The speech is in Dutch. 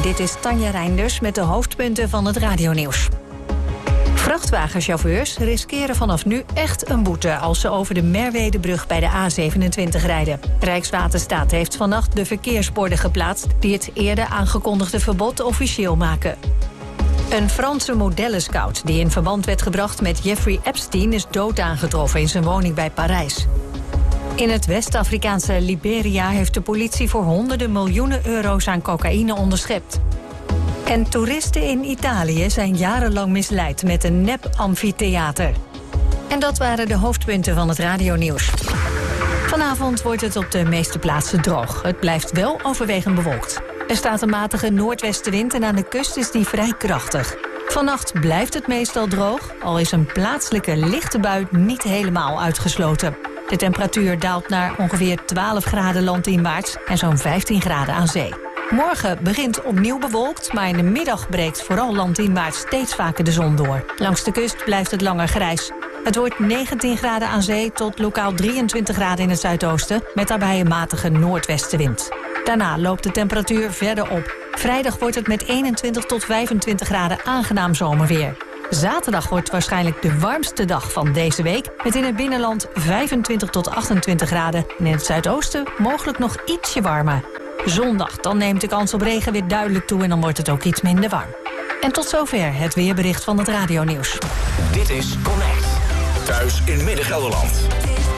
Dit is Tanja Reinders met de hoofdpunten van het radionieuws. Vrachtwagenchauffeurs riskeren vanaf nu echt een boete als ze over de Merwedebrug bij de A27 rijden. Rijkswaterstaat heeft vannacht de verkeersborden geplaatst die het eerder aangekondigde verbod officieel maken. Een Franse modellenscout die in verband werd gebracht met Jeffrey Epstein is dood aangetroffen in zijn woning bij Parijs. In het West-Afrikaanse Liberia heeft de politie voor honderden miljoenen euro's aan cocaïne onderschept. En toeristen in Italië zijn jarenlang misleid met een nep-amfitheater. En dat waren de hoofdpunten van het radionieuws. Vanavond wordt het op de meeste plaatsen droog. Het blijft wel overwegend bewolkt. Er staat een matige noordwestenwind en aan de kust is die vrij krachtig. Vannacht blijft het meestal droog, al is een plaatselijke lichte bui niet helemaal uitgesloten. De temperatuur daalt naar ongeveer 12 graden landinwaarts en zo'n 15 graden aan zee. Morgen begint opnieuw bewolkt, maar in de middag breekt vooral landinwaarts steeds vaker de zon door. Langs de kust blijft het langer grijs. Het wordt 19 graden aan zee tot lokaal 23 graden in het zuidoosten, met daarbij een matige noordwestenwind. Daarna loopt de temperatuur verder op. Vrijdag wordt het met 21 tot 25 graden aangenaam zomerweer. Zaterdag wordt waarschijnlijk de warmste dag van deze week, met in het binnenland 25 tot 28 graden en in het zuidoosten mogelijk nog ietsje warmer. Zondag, dan neemt de kans op regen weer duidelijk toe en dan wordt het ook iets minder warm. En tot zover het weerbericht van het radionieuws. Dit is Connect. Thuis in Midden-Gelderland.